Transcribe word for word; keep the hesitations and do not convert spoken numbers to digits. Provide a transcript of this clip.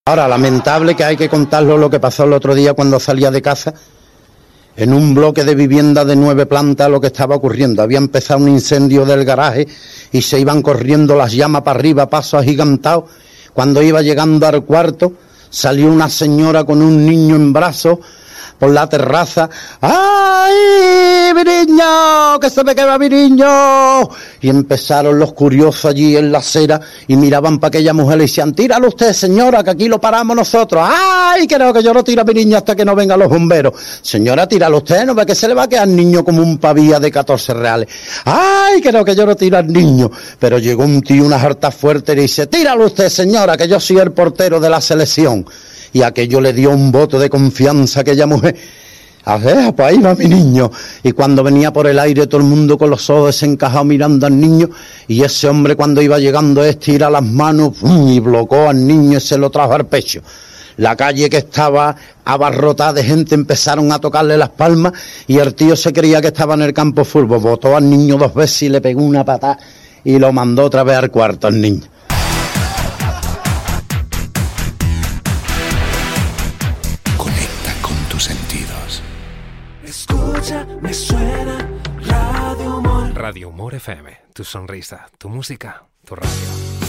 Ahora, lamentable que hay que contarlo lo que pasó el otro día cuando salía de casa. En un bloque de vivienda de nueve plantas lo que estaba ocurriendo. Había empezado un incendio del garaje y se iban corriendo las llamas para arriba, paso agigantado. Cuando iba llegando al cuarto, salió una señora con un niño en brazos por la terraza. ¡Ay, mi niño! ¡Que se me quema mi niño! Y empezaron los curiosos allí en la acera y miraban para aquella mujer y decían: tíralo usted, señora, que aquí lo paramos nosotros. ¡Ay, creo que yo no tiro a mi niño hasta que no vengan los bomberos! Señora, tíralo usted, no ve que se le va a quedar niño como un pavía de catorce reales. ¡Ay, creo que yo no tiro al niño! Pero llegó un tío, una jarta fuerte, y dice: tíralo usted, señora, que yo soy el portero de la selección. Y aquello le dio un voto de confianza a aquella mujer. A ver, pues ahí va mi niño. Y cuando venía por el aire todo el mundo con los ojos desencajados mirando al niño, y ese hombre cuando iba llegando estira las manos ¡pum! Y bloqueó al niño y se lo trajo al pecho. La calle, que estaba abarrotada de gente, empezaron a tocarle las palmas y el tío se creía que estaba en el campo de fútbol. Botó al niño dos veces y le pegó una patada y lo mandó otra vez al cuarto al niño. Me suena Radio Humor. Radio Humor F M, tu sonrisa, tu música, tu radio.